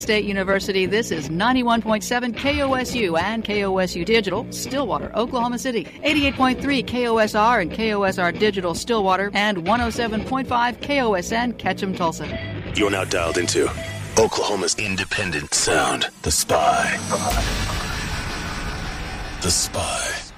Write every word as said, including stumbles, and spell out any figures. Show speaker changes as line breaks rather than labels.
State University, this is ninety-one point seven K O S U and K O S U Digital, Stillwater, Oklahoma City. eighty-eight point three K O S R and K O S R Digital, Stillwater, and one oh seven point five K O S N, Ketchum, Tulsa.
You're now dialed into Oklahoma's independent sound, The Spy. The Spy.